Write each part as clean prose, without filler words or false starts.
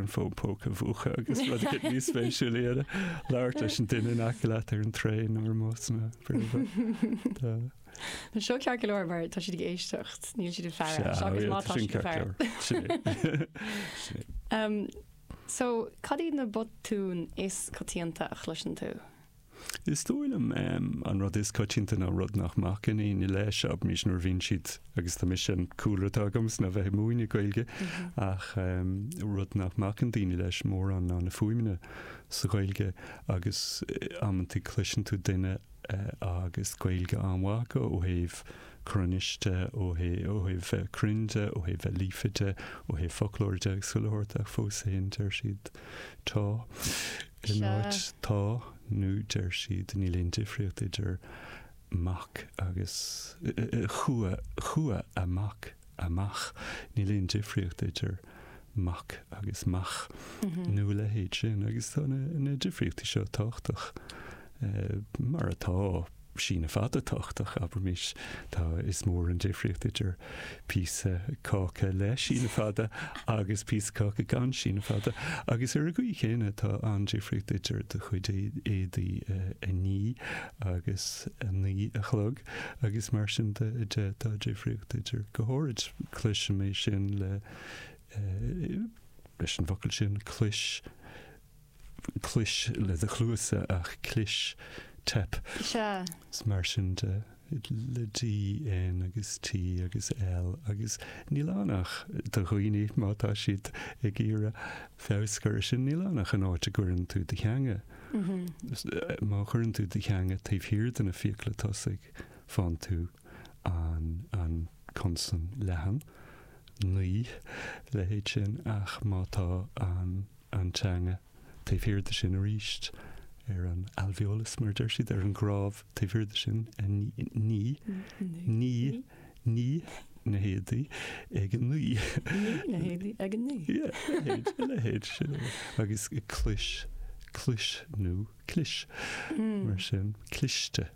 an fópóca bhuacha agus rud go níos spéisiúléire leir leis an duine acileat ar an tréin ar mósna. Na seo cear go leir mar tá si éistecht, níl siad fear. So cadí na botún is cotíanta a chluisin tú? Is tóilm an rud is coitianta ná rud nach macin í leis ab mis nuair bhíonn siad agus tá mis an cúratagams na bheith múine gailge ach rud nach macin daoine leis mór an na fuimine sa gailge agus amantí cluisin tú duine agus gailge anhacha ó héh chroniste ó héh crinde ó héh lífite ó héh folklóide ag sulhairt ach fós héintar siad tá ináid tá nu der siad ní líon difriocht idir mach agus chua amach ní líon difriocht idir mach agus mach nu le héad sin agus tá na difriochtaí seo táchtach mar atá sína fada táchtach aber mis tá is mór an difriocht idir písa cáca le sína fada agus písa cáca gan sína fada agus ar a gcuí chéine tá an difriocht idir de chuid éadaí a ní agus a ní a chlog agus mar sin de tá difriocht idir gohórid cluis mé sin le leis an focail sin cluis le a chluasa ach cluis tep. Mar sin le D N agus T agus L agus nílánach de chuoine mátá siad ag ire féscar sin nílánach an áte gurann tú de cheanga. Má churann tú de cheanga taobh hir den na fiacla tosaigh fan tú an consan lehan ní le héid sin ach mátá an teanga taobh hir de sin a ríist ar an alveolus mar der siad ar an gráb taobh hir de sin a ní na héadaí ag an ní. Na héadaí ag an ní? Le héad sin agus cluis nó cliis mar sin cliste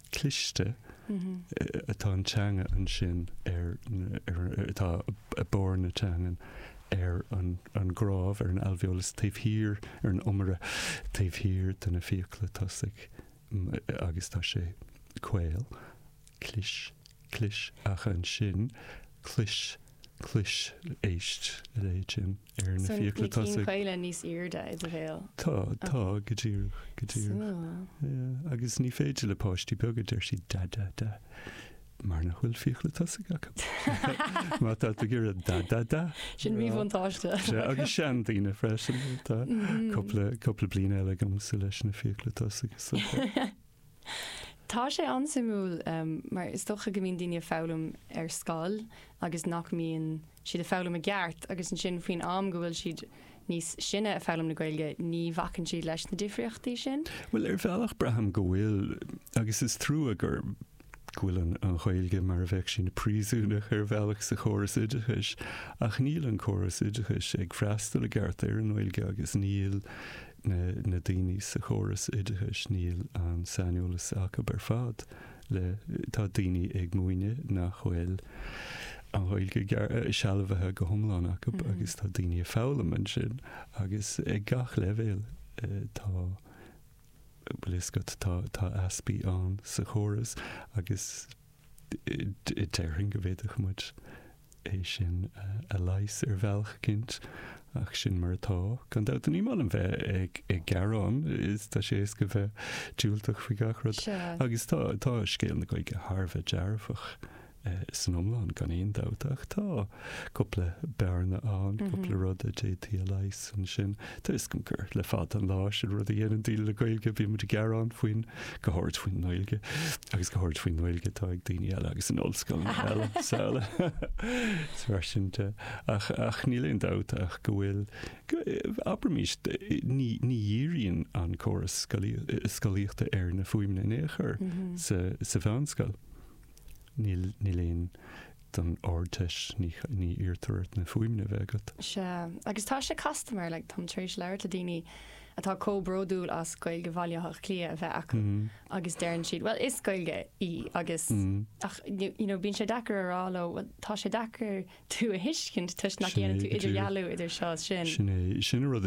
atá an teanga an sin atá a bór na teangan ar an gráb ar an alveolus taobh hir ar an umara taobh hir den na fiacla tosaigh agus tá sé quail cliis ach an sin cliis éist léid sin ar na fiacla tosaigh. So quaile níos irde is a bhéal? Tá go dtír agus ní féidir le páistí beagad ar si da mar na bhfuil fiacla tosaigh acu. Má tá gur da. Sin riomhántáiste. Agus sean daoine freisin tá coppla bliain eile gomsa leis na fiacla tosaigh. Tá sé ansimú mar is docha go mbíonn daoine fálam ar scáil agus nach mbíonn siad a fálam a gceart agus an sin faoin am go bhfuil siad níos sinne a fálam na Gaeilge ní bhacann siad leis na difriochtaí sin? Well ar bhealach braham go bhfuil agus is trú a gur ghuiil an Gaeilge mar a bheith sin na príosúnach ar bhealach sa chóras idechais ach níl an chóras idechais ag freastal a gceart ar an Gaeilge agus níl na daoine sa chóras idechais níl an sainiúlas acu bar fad le tá daoine ag muoine nach bhfuil an Gaeilge sealbhathe go thomláin acu agus tá daoine a fálam an sin agus ag gach leibhéal tá tá aspi an sa chóras agus i deiring go bhéadach muid é sin a leis ar bhealach cint ach sin mar atá gan dat an ímal an bheith ag garrán is tá sé go bheith dúilteach faoi gachrad agus tá scéal na Gaeilge Harbheith dearfach san omláin gan éon dáteach tá coppla bearna an coppla rud a JT a leis an sin tá is gom gur le fad an láis rud a dhéanaan díl le Gaeilge bhí mu garrán faoin gohairt faoin Gaeilge agus gohairt faoin Gaeilge tá ag daoine eile agus an ollscoil eile saoile mar sin ach ní léon dáteach go bhfuil aber mís ní dhéiríonn an choras scoíochta ar na fuaimne néachar sa bheanscoil. Níl léon don áirteis ní irtuairt na fuaimne bhegat. Se agus tá sé customer le tam trééis leir a daoine atá cóbródúil as Gaeilge bhailteach clia a bheith acu agus dearann siad well is Gaeilge í agus ach bíonn sé dachar aráló tá sé dachar tú a hiiscint tuis nach dhéanann tú idir gealú idir seo sin. Sin rud